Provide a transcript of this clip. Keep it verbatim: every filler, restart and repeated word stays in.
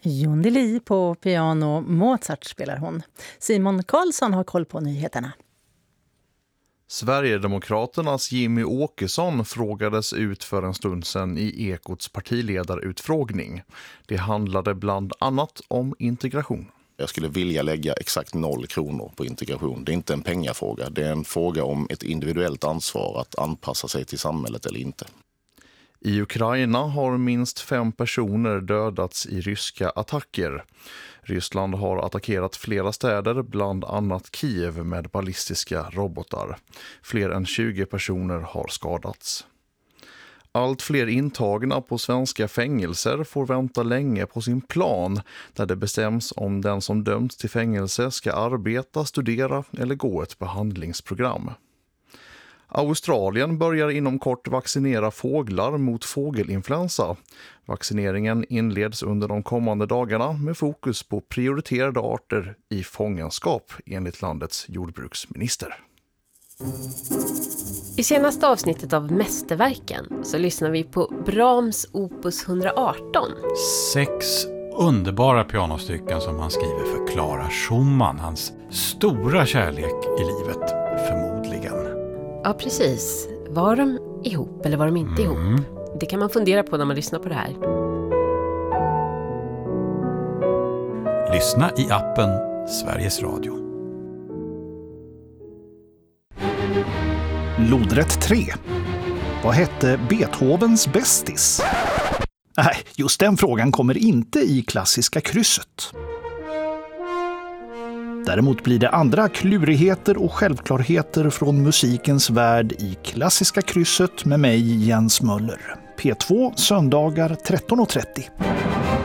Jon Deli på piano, Mozart spelar hon. Simon Karlsson har koll på nyheterna. Sverigedemokraternas Jimmy Åkesson frågades ut för en stund sedan i Ekots partiledarutfrågning. Det handlade bland annat om integration. Jag skulle vilja lägga exakt noll kronor på integration. Det är inte en pengafråga. Det är en fråga om ett individuellt ansvar att anpassa sig till samhället eller inte. I Ukraina har minst fem personer dödats i ryska attacker. Ryssland har attackerat flera städer, bland annat Kiev, med ballistiska robotar. Fler än tjugo personer har skadats. Allt fler intagna på svenska fängelser får vänta länge på sin plan, där det bestäms om den som dömts till fängelse ska arbeta, studera eller gå ett behandlingsprogram. Australien börjar inom kort vaccinera fåglar mot fågelinfluensa. Vaccineringen inleds under de kommande dagarna med fokus på prioriterade arter i fångenskap, enligt landets jordbruksminister. I senaste avsnittet av Mästerverken så lyssnar vi på Brahms opus etthundraarton. Sex underbara pianostycken som han skriver för Clara Schumann, hans stora kärlek i livet, förmodligen. Ja, precis. Var de ihop eller var de inte Mm. ihop? Det kan man fundera på när man lyssnar på det här. Lyssna i appen Sveriges Radio. Lodrätt tre. Vad hette Beethovens bästis? Nej, just den frågan kommer inte i klassiska krysset. Däremot blir det andra klurigheter och självklarheter från musikens värld i klassiska krysset med mig, Jens Möller. P två, söndagar tretton och trettio.